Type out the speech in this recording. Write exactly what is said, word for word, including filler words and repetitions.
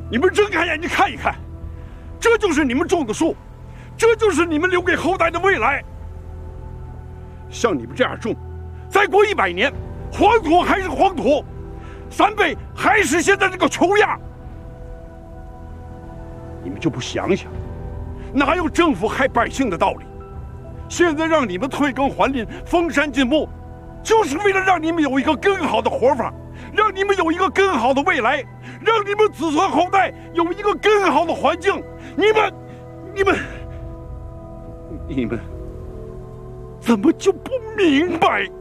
你们睁开眼睛看一看，这就是你们种的树，这就是你们留给后代的未来。像你们这样种，再过一百年，黄土还是黄土，三辈还是现在这个穷样。你们就不想想，哪有政府害百姓的道理？现在让你们退耕还林、封山进木，就是为了让你们有一个更好的活法，让你们有一个更好的未来，让你们子孙后代有一个更好的环境。你们，你们，你们怎么就不明白？